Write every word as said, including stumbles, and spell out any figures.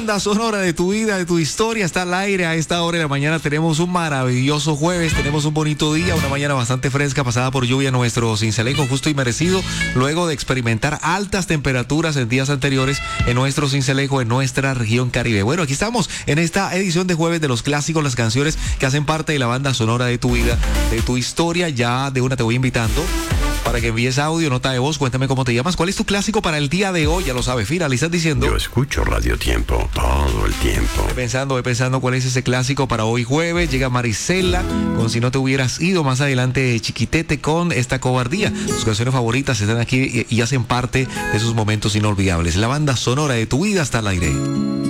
banda sonora de tu vida, de tu historia, está al aire a esta hora de la mañana. Tenemos un maravilloso jueves, tenemos un bonito día, una mañana bastante fresca, pasada por lluvia en nuestro Sincelejo, justo y merecido, luego de experimentar altas temperaturas en días anteriores en nuestro Sincelejo, en nuestra región Caribe. Bueno, aquí estamos en esta edición de jueves de los clásicos, las canciones que hacen parte de la banda sonora de tu vida, de tu historia. Ya de una te voy invitando para que envíes audio, nota de voz, cuéntame cómo te llamas, cuál es tu clásico para el día de hoy, ya lo sabes, Fira, le estás diciendo. Yo escucho Radio Tiempo todo el tiempo. Voy pensando, voy pensando cuál es ese clásico para hoy jueves. Llega Marisela con Si no te hubieras ido, más adelante Chiquitete con Esta cobardía. Sus canciones favoritas están aquí y, y hacen parte de esos momentos inolvidables. La banda sonora de tu vida está al aire.